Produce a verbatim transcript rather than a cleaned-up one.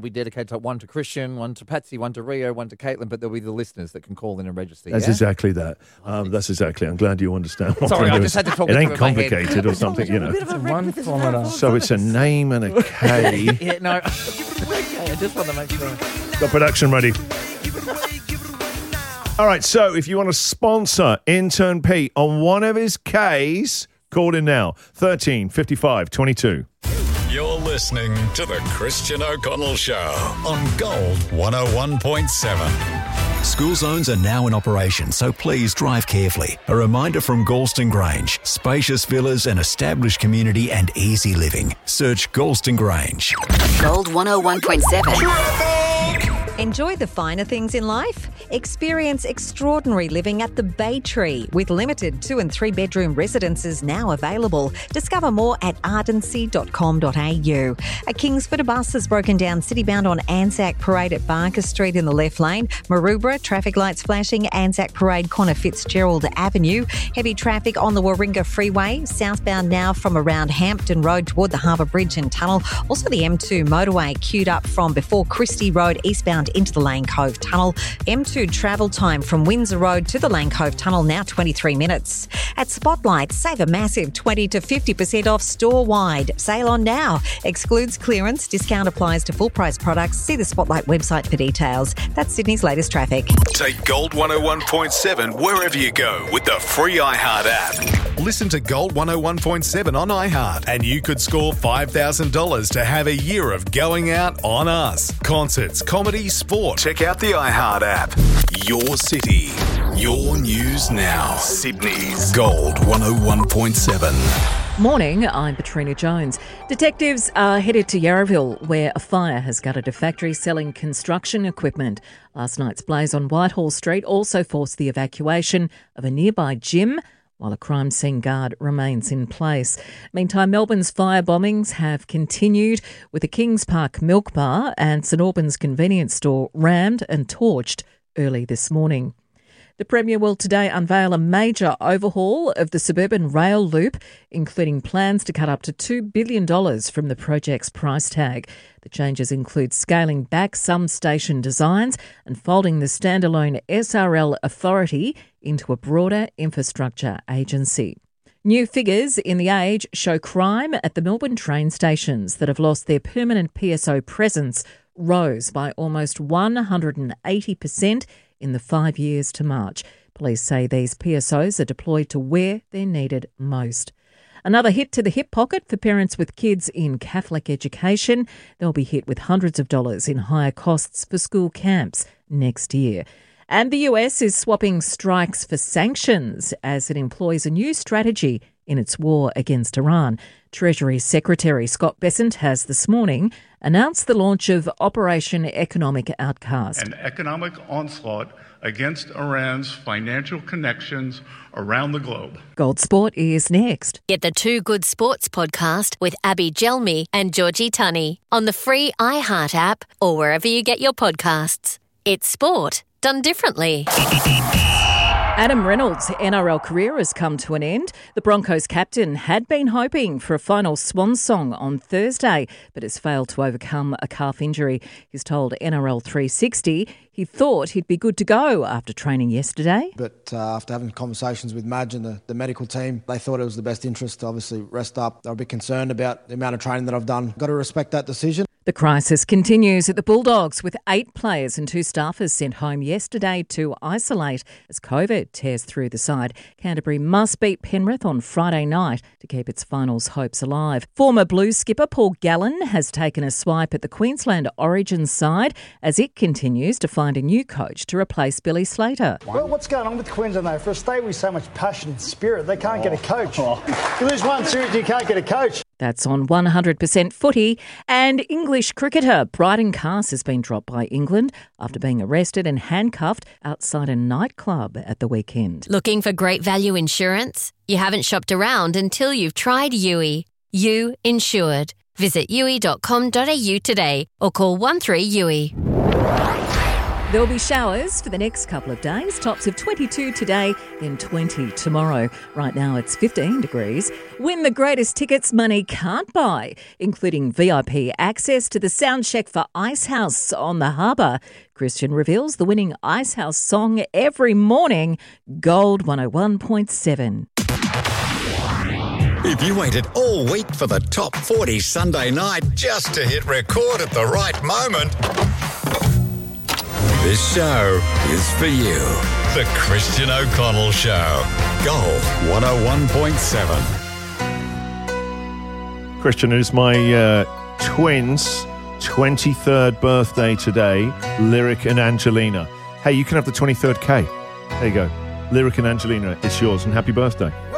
We dedicate one to Christian, one to Patsy, one to Rio, one to Caitlin, but there'll be the listeners that can call in and register. That's yeah? exactly that. Um, that's exactly. I'm glad you understand what Sorry, I'm I doing. just had to talk it it ain't through in my head. complicated or something, you know. One kilometre. So it's a name and a K. Yeah, no. I just want to make sure. Got production ready. All right, so if you want to sponsor Intern Pete on one of his Ks, call in now. thirteen fifty-five twenty-two. You're listening to the Christian O'Connell Show on Gold one oh one point seven. School zones are now in operation, so please drive carefully. A reminder from Galston Grange. Spacious villas, an established community and easy living. Search Galston Grange. Gold one oh one point seven. Enjoy the finer things in life? Experience extraordinary living at the Bay Tree with limited two and three bedroom residences now available. Discover more at ardency dot com dot a u. A Kingsford bus has broken down citybound on Anzac Parade at Barker Street in the left lane. Maroubra, traffic lights flashing, Anzac Parade, Connor Fitzgerald Avenue. Heavy traffic on the Warringah Freeway, southbound now from around Hampton Road toward the Harbour Bridge and Tunnel. Also the M two motorway queued up from before Christie Road eastbound into the Lane Cove Tunnel. M two travel time from Windsor Road to the Lane Cove Tunnel now twenty-three minutes. At Spotlight, save a massive twenty to fifty percent off store-wide. Sale on now. Excludes clearance. Discount applies to full-price products. See the Spotlight website for details. That's Sydney's latest traffic. Take Gold one oh one point seven wherever you go with the free iHeart app. Listen to Gold one oh one point seven on iHeart and you could score five thousand dollars to have a year of going out on us. Concerts, comedy, sport. Check out the iHeart app. Your city, your news now. Sydney's Gold one oh one point seven. Morning, I'm Katrina Jones. Detectives are headed to Yarraville, where a fire has gutted a factory selling construction equipment. Last night's blaze on Whitehall Street also forced the evacuation of a nearby gym, while a crime scene guard remains in place. Meantime, Melbourne's fire bombings have continued, with the Kings Park Milk Bar and St Albans convenience store rammed and torched early this morning. The Premier will today unveil a major overhaul of the suburban rail loop, including plans to cut up to two billion dollars from the project's price tag. The changes include scaling back some station designs and folding the standalone S R L authority into a broader infrastructure agency. New figures in The Age show crime at the Melbourne train stations that have lost their permanent P S O presence rose by almost one hundred eighty percent in the five years to March. Police say these P S Os are deployed to where they're needed most. Another hit to the hip pocket for parents with kids in Catholic education. They'll be hit with hundreds of dollars in higher costs for school camps next year. And the U S is swapping strikes for sanctions as it employs a new strategy in its war against Iran. Treasury Secretary Scott Bessent has this morning announced the launch of Operation Economic Outcast. An economic onslaught against Iran's financial connections around the globe. Gold Sport is next. Get the Two Good Sports podcast with Abby Gelmi and Georgie Tunney on the free iHeart app or wherever you get your podcasts. It's sport done differently. Adam Reynolds' N R L career has come to an end. The Broncos captain had been hoping for a final swan song on Thursday, but has failed to overcome a calf injury. He's told N R L three sixty he thought he'd be good to go after training yesterday. But uh, after having conversations with Madge and the, the medical team, they thought it was the best interest to obviously rest up. They're a bit concerned about the amount of training that I've done. Got to respect that decision. The crisis continues at the Bulldogs, with eight players and two staffers sent home yesterday to isolate as COVID tears through the side. Canterbury must beat Penrith on Friday night to keep its finals hopes alive. Former Blues skipper Paul Gallen has taken a swipe at the Queensland Origin side as it continues to find a new coach to replace Billy Slater. Well, what's going on with Queensland though? For a state with so much passion and spirit, they can't oh. get a coach. Oh. You lose one series, you can't get a coach. That's on one hundred percent footy. And English cricketer Bryden Cass has been dropped by England after being arrested and handcuffed outside a nightclub at the weekend. Looking for great value insurance? You haven't shopped around until you've tried U I. You Insured. Visit u i dot com dot a u today or call one three U I. There will be showers for the next couple of days. Tops of twenty-two today, then twenty tomorrow. Right now it's fifteen degrees. Win the greatest tickets money can't buy, including V I P access to the sound check for Icehouse on the Harbour. Christian reveals the winning Icehouse song every morning. Gold one oh one point seven. If you waited all week for the Top forty Sunday night just to hit record at the right moment, this show is for you. The Christian O'Connell Show. Gold one oh one point seven. Christian, it is my uh, twins' twenty-third birthday today, Lyric and Angelina. Hey, you can have the twenty-third K. There you go. Lyric and Angelina, it's yours, and happy birthday.